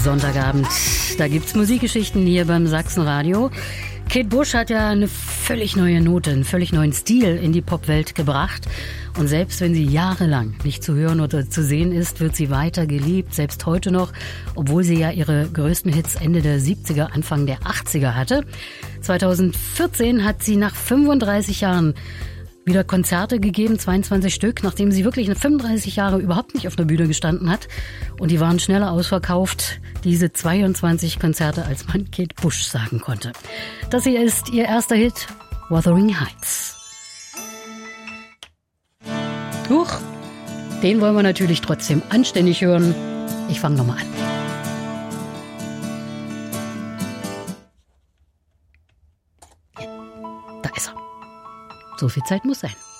Sonntagabend. Da gibt's Musikgeschichten hier beim Sachsenradio. Kate Bush hat ja eine völlig neue Note, einen völlig neuen Stil in die Popwelt gebracht. Und selbst wenn sie jahrelang nicht zu hören oder zu sehen ist, wird sie weiter geliebt, selbst heute noch, obwohl sie ja ihre größten Hits Ende der 70er, Anfang der 80er hatte. 2014 hat sie nach 35 Jahren wieder Konzerte gegeben, 22 Stück, nachdem sie wirklich 35 Jahre überhaupt nicht auf der Bühne gestanden hat. Und die waren schneller ausverkauft, diese 22 Konzerte, als man Kate Bush sagen konnte. Das hier ist ihr erster Hit, Wuthering Heights. Huch, den wollen wir natürlich trotzdem anständig hören. Ich fange nochmal an. Da ist er. So viel Zeit muss sein.